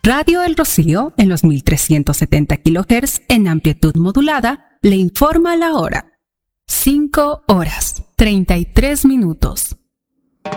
Radio El Rocío, en los 1370 kHz en amplitud modulada, le informa la hora. 5 horas, 33 minutos.